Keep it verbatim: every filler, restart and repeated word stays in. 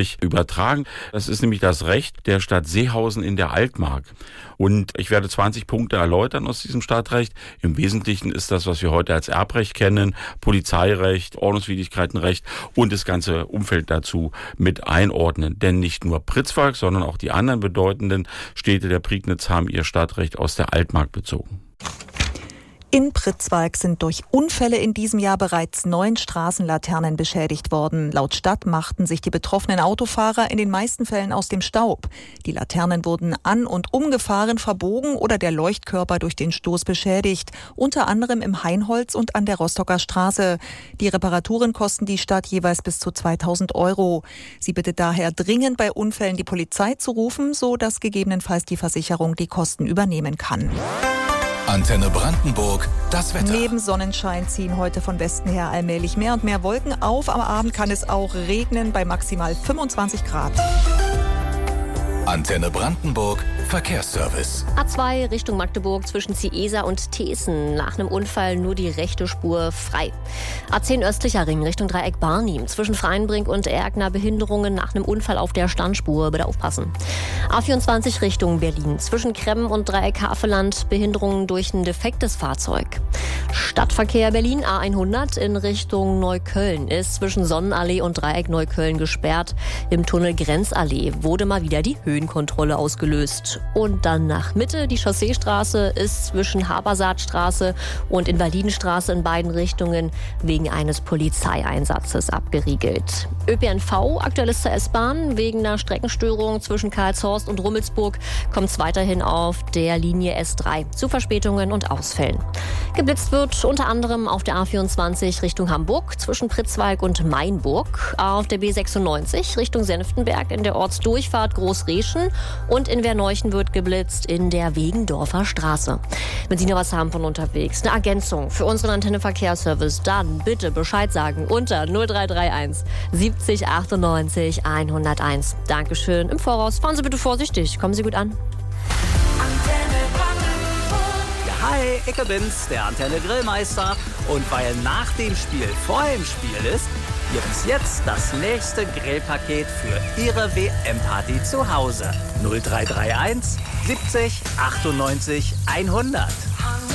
deutlich übertragen. Das ist nämlich das Recht der Stadt Seehausen in der Altmark. Und ich werde zwanzig Punkte erläutern aus diesem Stadtrecht. Im Wesentlichen ist das, was wir heute als Erbrecht kennen, Polizeirecht, Ordnungswidrigkeitenrecht und das ganze Umfeld dazu mit einordnen. Denn nicht nur Pritzwalk, sondern auch die anderen bedeutenden Städte der Prignitz haben ihr Stadtrecht aus der Altmark bezogen. In Pritzwalk sind durch Unfälle in diesem Jahr bereits neun Straßenlaternen beschädigt worden. Laut Stadt machten sich die betroffenen Autofahrer in den meisten Fällen aus dem Staub. Die Laternen wurden an- und umgefahren, verbogen oder der Leuchtkörper durch den Stoß beschädigt, unter anderem im Hainholz und an der Rostocker Straße. Die Reparaturen kosten die Stadt jeweils bis zu zweitausend Euro. Sie bittet daher dringend, bei Unfällen die Polizei zu rufen, so dass gegebenenfalls die Versicherung die Kosten übernehmen kann. Antenne Brandenburg, das Wetter. Neben Sonnenschein ziehen heute von Westen her allmählich mehr und mehr Wolken auf. Am Abend kann es auch regnen bei maximal fünfundzwanzig Grad. Antenne Brandenburg, Verkehrsservice. A zwei Richtung Magdeburg zwischen Ziesa und Thesen. Nach einem Unfall nur die rechte Spur frei. A zehn östlicher Ring Richtung Dreieck Barnim. Zwischen Freienbrink und Erkner Behinderungen nach einem Unfall auf der Standspur. Bitte aufpassen. A vierundzwanzig Richtung Berlin. Zwischen Kremmen und Dreieck Haveland Behinderungen durch ein defektes Fahrzeug. Stadtverkehr Berlin A hundert in Richtung Neukölln ist zwischen Sonnenallee und Dreieck Neukölln gesperrt. Im Tunnel Grenzallee wurde mal wieder die Höhenkontrolle ausgelöst. Und dann nach Mitte, die Chausseestraße ist zwischen Habersaatstraße und Invalidenstraße in beiden Richtungen wegen eines Polizeieinsatzes abgeriegelt. Ö P N V, aktuelles zur S-Bahn, wegen einer Streckenstörung zwischen Karlshorst und Rummelsburg kommt es weiterhin auf der Linie S drei zu Verspätungen und Ausfällen. Geblitzt wird unter anderem auf der A vierundzwanzig Richtung Hamburg zwischen Pritzwalk und Mainburg, auf der B sechsundneunzig Richtung Senftenberg in der Ortsdurchfahrt Großreschen und in Werneuchen wird geblitzt in der Wegendorfer Straße. Wenn Sie noch was haben von unterwegs, eine Ergänzung für unseren Antenne Verkehrsservice, dann bitte Bescheid sagen unter null drei drei eins siebzig achtundneunzig hunderteins. Dankeschön im Voraus. Fahren Sie bitte vorsichtig. Kommen Sie gut an. Hi, ich bin's, der Antenne Grillmeister. Und weil nach dem Spiel vor dem Spiel ist, gibt's jetzt das nächste Grillpaket für Ihre W M-Party zu Hause. null drei drei eins siebzig achtundneunzig hundert.